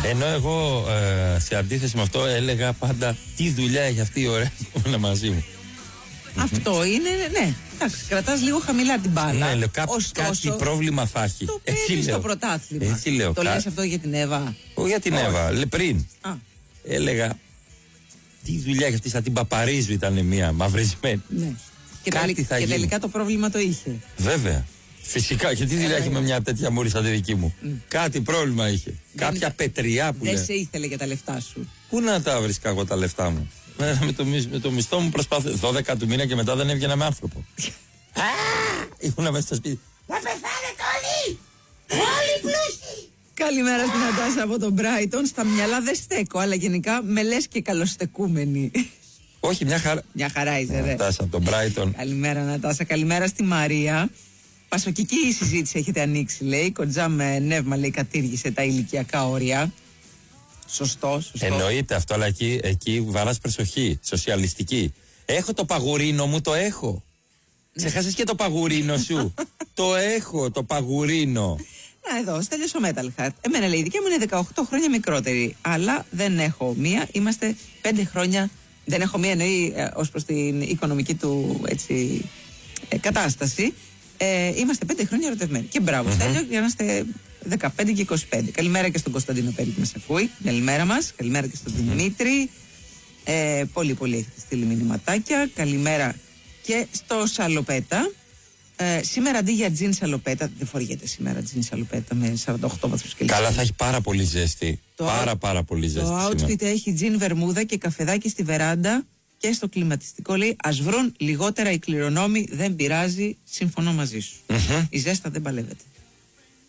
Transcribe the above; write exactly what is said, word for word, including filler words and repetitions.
Ενώ εγώ ε, σε αντίθεση με αυτό έλεγα πάντα τι δουλειά έχει αυτή η ωραία που είναι μαζί μου. Αυτό είναι, ναι. Εντάξει, κρατάς λίγο χαμηλά την μπάλα. Ναι, λέω, κά, Ωστόσο, κάτι πρόβλημα θα έχει. Το παίρνει στο πρωτάθλημα. Έτσι λέω. Το κα... λες αυτό για την Εύα? Όχι για την oh. Εύα. Λε, πριν Α. έλεγα τι δουλειά έχει αυτή, σαν την Παπαρίζου ήταν μια μαυρισμένη. Ναι. Και, κάτι τελ, θα και γίνει. τελικά το πρόβλημα το είχε. Βέβαια. Φυσικά. Και τι δουλειά έχει με μια τέτοια μούρη σαν τη δική μου. Mm. Κάτι πρόβλημα είχε. Δεν Κάποια ήταν... πετριά που δεν λέει. σε ήθελε για τα λεφτά σου. Πού να τα βρίσκα εγώ τα λεφτά μου? με, το, με το μισθό μου προσπάθησα δώδεκα του μήνα και μετά δεν έβγαινα με άνθρωπο. Ήμουνα μέσα στο σπίτι. Να πεθάνετε όλοι! Όλοι πλούσιοι! Καλημέρα στην Νατάσα από τον Μπράιτον. Στα μυαλά δεν στέκω, αλλά γενικά με λες και καλοστεκούμενη. Όχι, μια χαρά. Μια χαρά είσαι, ρε. Νατάσα από τον Μπράιτον. Καλημέρα, Νατάσα. Καλημέρα στη Μαρία. Πασοκική η συζήτηση έχετε ανοίξει, λέει. Κοντζά με νεύμα, λέει, κατήργησε τα ηλικιακά όρια. Σωστό, σωστό. Εννοείται αυτό, αλλά εκεί, εκεί βαράς προσοχή. Σοσιαλιστική. Έχω το παγουρίνο μου, το έχω. Ξεχάσεις και το παγουρίνο σου. Το έχω, το παγουρίνο. Να, εδώ, Στέλιος ο Metal Heart. Εμένα, λέει, η δικιά μου είναι δεκαοκτώ χρόνια μικρότερη. Αλλά δεν έχω μία. Είμαστε πέντε χρόνια. Δεν έχω μία, εννοεί ε, ως προς την οικονομική του έτσι, ε, κατάσταση. Ε, είμαστε πέντε χρόνια ερωτευμένοι. Και μπράβο, mm-hmm. Στέλιο, για να είστε δεκαπέντε και είκοσι πέντε. Καλημέρα και στον Κωνσταντίνο Πέλη που μας ακούει. Καλημέρα μας. Καλημέρα και στον mm-hmm. Δημήτρη. Ε, πολύ, πολύ έχετε στείλει μηνυματάκια. Καλημέρα και στο Σαλοπέτα. Ε, σήμερα αντί για τζιν σαλοπέτα, δεν φοριέται σήμερα τζιν σαλοπέτα με σαράντα οκτώ βαθμούς Κελσίου. Καλά, θα έχει πάρα πολύ ζέστη. Το πάρα out, πάρα πολύ ζέστη. Το outfit σήμερα έχει τζιν βερμούδα και καφεδάκι στη βεράντα και στο κλιματιστικό. Λέει ας βρουν λιγότερα οι κληρονόμοι, δεν πειράζει, συμφωνώ μαζί σου. Mm-hmm. Η ζέστα δεν παλεύεται.